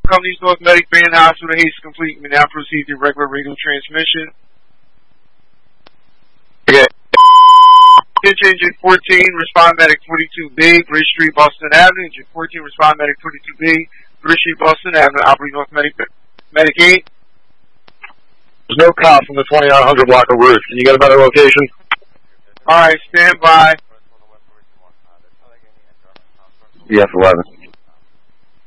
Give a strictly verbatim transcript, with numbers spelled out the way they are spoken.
Company's North Medic Band Hospital, haste complete. We now proceed to regular radio transmission. Okay. Engine fourteen, respond medic forty-two B, Bridge Street, Boston Avenue. Engine fourteen, respond medic forty-two B, Bridge Street, Boston Avenue. Operating North Medic, Medic eight. There's no cop from the twenty-nine hundred block of Ruth. Can you get a better location? Alright, stand by. E F eleven.